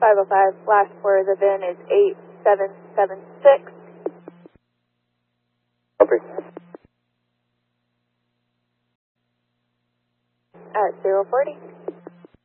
505, last for the VIN is 8776. Copy. At 040.